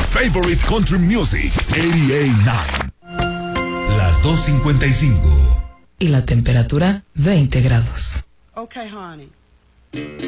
favorite country music, 88.9. Las 2:55. Y la temperatura, 20 grados. Okay, honey.